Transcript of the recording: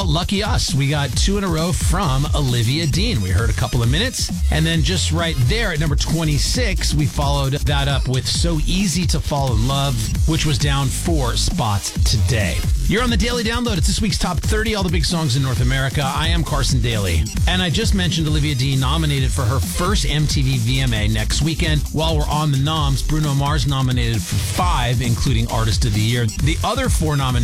about Lucky Us? We got 2 in a row from Olivia Dean. We heard a couple of minutes. And then just right there at number 26, we followed that up with So Easy to Fall in Love, which was down 4 spots today. You're on the Daily Download. It's this week's Top 30, all the big songs in North America. I am Carson Daly. And I just mentioned Olivia Dean nominated for her first MTV VMA next weekend. While we're on the noms, Bruno Mars nominated for 5, including Artist of the Year. The other 4 nominations